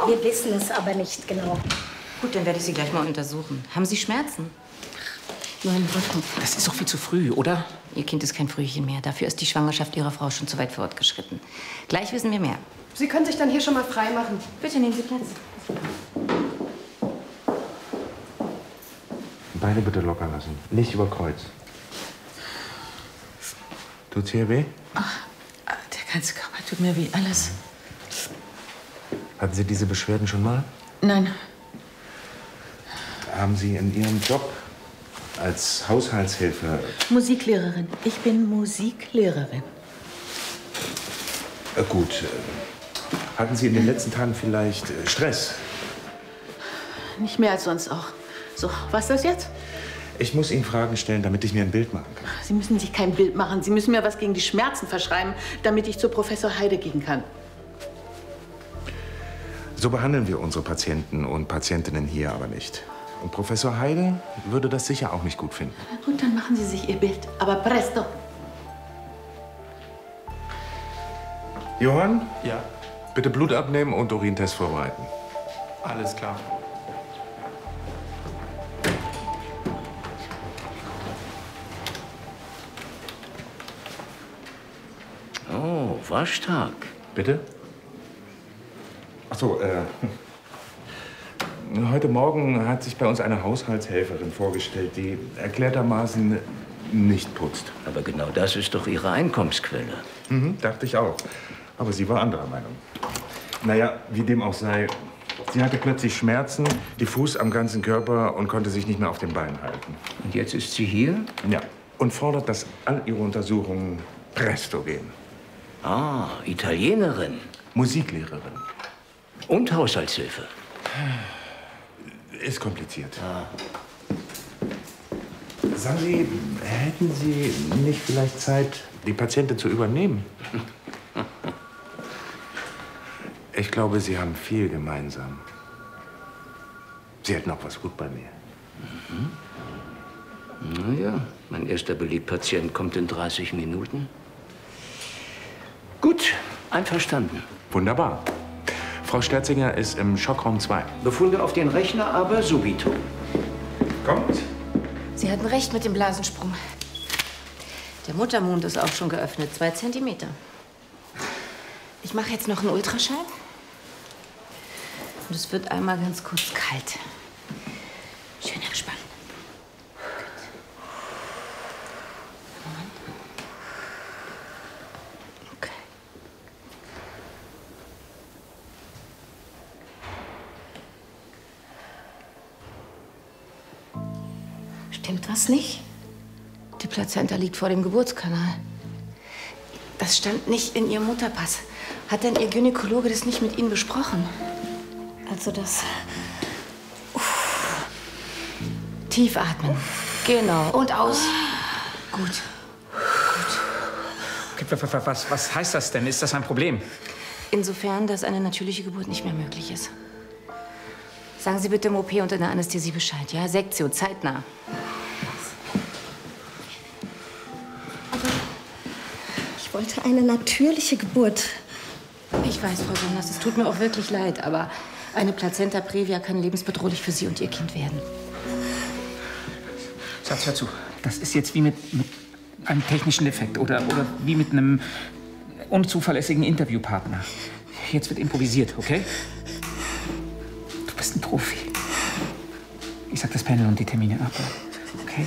Wir wissen es aber nicht genau. Gut, dann werde ich Sie gleich mal untersuchen. Haben Sie Schmerzen? Nur im Rücken. Das ist doch viel zu früh, oder? Ihr Kind ist kein Frühchen mehr. Dafür ist die Schwangerschaft Ihrer Frau schon zu weit fortgeschritten. Gleich wissen wir mehr. Sie können sich dann hier schon mal frei machen. Bitte nehmen Sie Platz. Beine bitte locker lassen. Nicht über Kreuz. Tut's hier weh? Ach, der ganze Körper tut mir weh. Alles. Hatten Sie diese Beschwerden schon mal? Nein. Haben Sie in Ihrem Job als Haushaltshilfe... Musiklehrerin. Ich bin Musiklehrerin. Gut. Hatten Sie in den letzten Tagen vielleicht Stress? Nicht mehr als sonst auch. So, was ist das jetzt? Ich muss Ihnen Fragen stellen, damit ich mir ein Bild machen kann. Sie müssen sich kein Bild machen. Sie müssen mir was gegen die Schmerzen verschreiben, damit ich zu Professor Heide gehen kann. So behandeln wir unsere Patienten und Patientinnen hier aber nicht. Und Professor Heide würde das sicher auch nicht gut finden. Na gut, dann machen Sie sich Ihr Bild. Aber presto. Johann? Ja, Bitte Blut abnehmen und Urintest vorbereiten. alles klar. Oh, Waschtag. Bitte? Ach so, heute Morgen hat sich bei uns eine Haushaltshelferin vorgestellt, die erklärtermaßen nicht putzt. Aber genau das ist doch Ihre Einkommensquelle. Mhm, dachte ich auch. Aber sie war anderer Meinung. Naja, wie dem auch sei, sie hatte plötzlich Schmerzen, diffus am ganzen Körper und konnte sich nicht mehr auf den Beinen halten. Und jetzt ist sie hier? Ja, und fordert, dass all ihre Untersuchungen presto gehen. Ah, Italienerin. Musiklehrerin. Und Haushaltshilfe. Ist kompliziert. Ah. Sagen Sie, hätten Sie nicht vielleicht Zeit, die Patientin zu übernehmen? Ich glaube, Sie haben viel gemeinsam. Sie hätten auch was gut bei mir. Mhm. Na ja, mein erster Belegpatient kommt in 30 Minuten. Gut, einverstanden. Wunderbar. Frau Sterzinger ist im Schockraum 2. Befunde auf den Rechner, aber subito. Kommt. Sie hatten recht mit dem Blasensprung. Der Muttermund ist auch schon geöffnet, 2 Zentimeter. Ich mache jetzt noch einen Ultraschall. Und es wird einmal ganz kurz kalt. Schön entspannen. Moment. Okay. Stimmt was nicht? Die Plazenta liegt vor dem Geburtskanal. Das stand nicht in Ihrem Mutterpass. Hat denn Ihr Gynäkologe das nicht mit Ihnen besprochen? Also das... Tief atmen. Genau. Und aus. Gut. Okay, was heißt das denn? Ist das ein Problem? Insofern, dass eine natürliche Geburt nicht mehr möglich ist. Sagen Sie bitte im OP und in der Anästhesie Bescheid, ja? Sektion, zeitnah. Ich wollte eine natürliche Geburt. Ich weiß, Frau Jonas, es tut mir auch wirklich leid, aber eine Plazenta previa kann lebensbedrohlich für Sie und Ihr Kind werden. Schatz, hör zu. Das ist jetzt wie mit einem technischen Defekt oder wie mit einem unzuverlässigen Interviewpartner. Jetzt wird improvisiert, okay? Du bist ein Profi. Ich sag das Panel und die Termine ab.